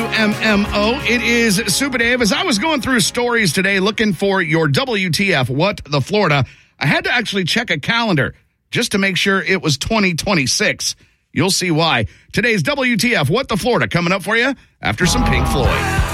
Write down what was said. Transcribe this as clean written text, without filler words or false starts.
WMMO. It is Super Dave. As I was going through stories today looking for your WTF, What the Florida, I had to actually check a calendar just to make sure it was 2026. You'll see why. Today's WTF, What the Florida, coming up for you after some Pink Floyd.